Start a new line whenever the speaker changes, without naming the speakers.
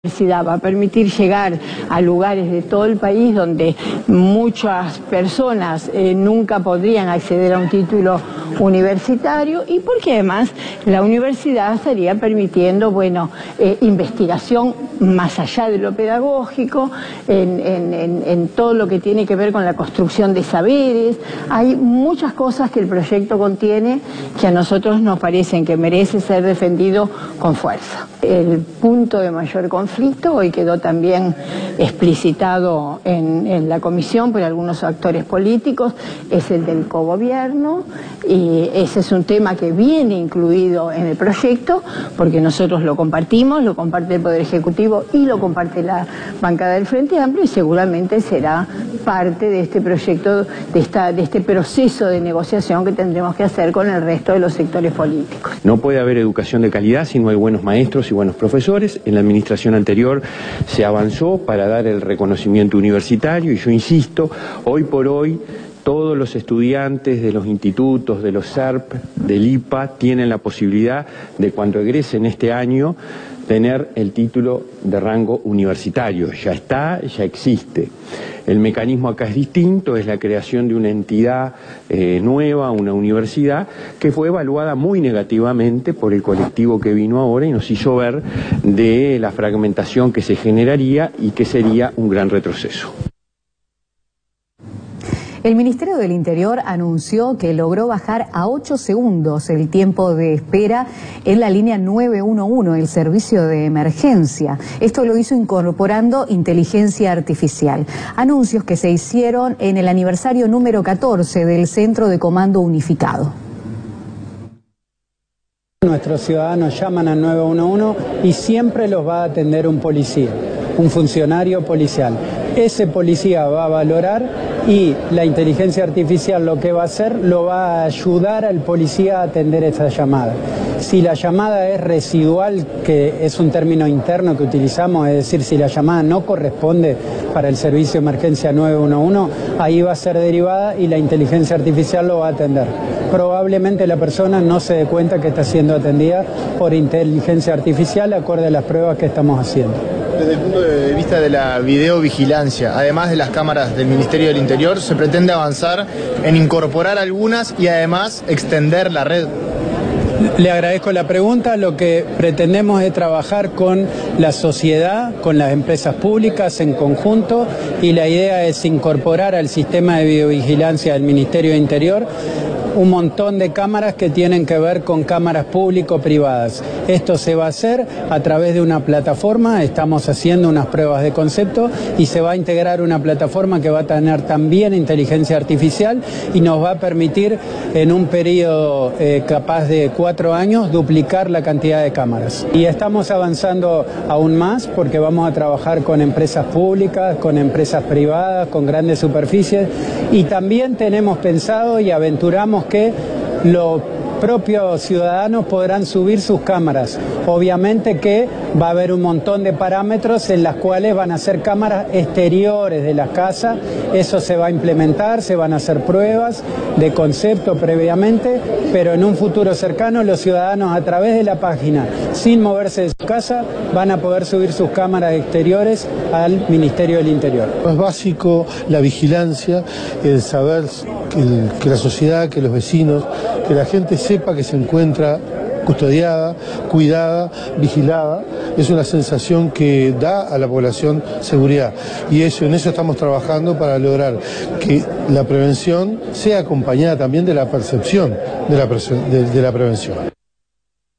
Universidad va a permitir llegar a lugares de todo el país donde muchas personas nunca podrían acceder a un título universitario, y porque además la universidad estaría permitiendo, investigación más allá de lo pedagógico, en todo lo que tiene que ver con la construcción de saberes. Hay muchas cosas que el proyecto contiene que a nosotros nos parecen que merece ser defendido con fuerza. El punto de mayor conflicto hoy quedó también explicitado en la comisión por algunos actores políticos, es el del cogobierno, y ese es un tema que viene incluido en el proyecto porque nosotros lo compartimos, lo comparte el Poder Ejecutivo y lo comparte la bancada del Frente Amplio, y seguramente será parte de este proyecto, de este proceso de negociación que tendremos que hacer con el resto de los sectores políticos.
No puede haber educación de calidad si no hay buenos maestros y buenos profesores. En la administración anterior se avanzó para dar el reconocimiento universitario, y yo insisto, hoy por hoy todos los estudiantes de los institutos, de los SERP, del IPA, tienen la posibilidad de, cuando egresen este año, tener el título de rango universitario. Ya está, ya existe. El mecanismo acá es distinto, es la creación de una entidad nueva, una universidad, que fue evaluada muy negativamente por el colectivo que vino ahora y nos hizo ver de la fragmentación que se generaría y que sería un gran retroceso.
El Ministerio del Interior anunció que logró bajar a 8 segundos el tiempo de espera en la línea 911, el servicio de emergencia. Esto lo hizo incorporando inteligencia artificial. Anuncios que se hicieron en el aniversario número 14 del Centro de Comando Unificado.
Nuestros ciudadanos llaman al 911 y siempre los va a atender un policía, un funcionario policial. Ese policía va a valorar, y la inteligencia artificial lo que va a hacer, lo va a ayudar al policía a atender esa llamada. Si la llamada es residual, que es un término interno que utilizamos, es decir, si la llamada no corresponde para el servicio de emergencia 911, ahí va a ser derivada y la inteligencia artificial lo va a atender. Probablemente la persona no se dé cuenta que está siendo atendida por inteligencia artificial, acorde a las pruebas que estamos haciendo.
Desde el punto de vista de la videovigilancia, además de las cámaras del Ministerio del Interior, se pretende avanzar en incorporar algunas y además extender la red.
Le agradezco la pregunta. Lo que pretendemos es trabajar con la sociedad, con las empresas públicas en conjunto, y la idea es incorporar al sistema de videovigilancia del Ministerio del Interior un montón de cámaras que tienen que ver con cámaras público-privadas. Esto se va a hacer a través de una plataforma, estamos haciendo unas pruebas de concepto, y se va a integrar una plataforma que va a tener también inteligencia artificial y nos va a permitir en un periodo capaz de 4 años duplicar la cantidad de cámaras. Y estamos avanzando aún más porque vamos a trabajar con empresas públicas, con empresas privadas, con grandes superficies, y también tenemos pensado y aventuramos que los propios ciudadanos podrán subir sus cámaras. Obviamente que va a haber un montón de parámetros en las cuales van a ser cámaras exteriores de las casas. Eso se va a implementar, se van a hacer pruebas de concepto previamente, pero en un futuro cercano los ciudadanos, a través de la página, sin moverse de su casa, van a poder subir sus cámaras exteriores al Ministerio del Interior.
Es básico la vigilancia, el saber que la sociedad, que los vecinos, que la gente sepa que se encuentra custodiada, cuidada, vigilada. Es una sensación que da a la población seguridad, y en eso estamos trabajando para lograr que la prevención sea acompañada también de la percepción de la prevención.